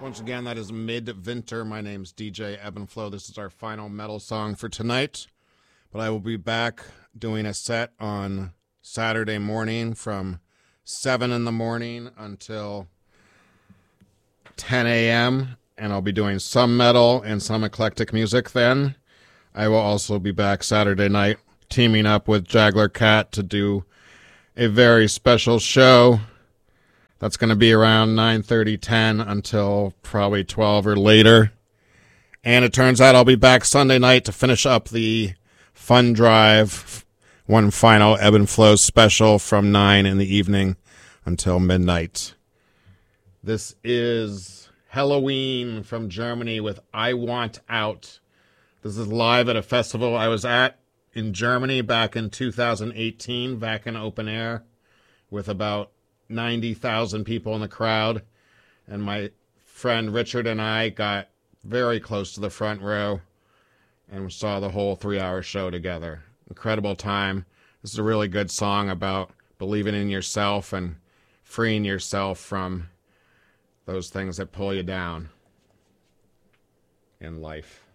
Once again, that is Midwinter. My name's DJ Ebb and Flow. This is our final metal song for tonight. But I will be back doing a set on Saturday morning from 7 in the morning until 10 a.m. And I'll be doing some metal and some eclectic music then. I will also be back Saturday night teaming up with Jagler Cat to do a very special show. That's going to be around 9:30, 10 until probably 12 or later. And it turns out I'll be back Sunday night to finish up the Fun Drive, one final Ebb and Flow special from 9 in the evening until midnight. This is Helloween from Germany with I Want Out. This is live at a festival I was at in Germany back in 2018, back in open air, with about 90,000 people in the crowd, and my friend Richard and I got very close to the front row and saw the whole 3-hour show together. Incredible time. This is a really good song about believing in yourself and freeing yourself from those things that pull you down in life.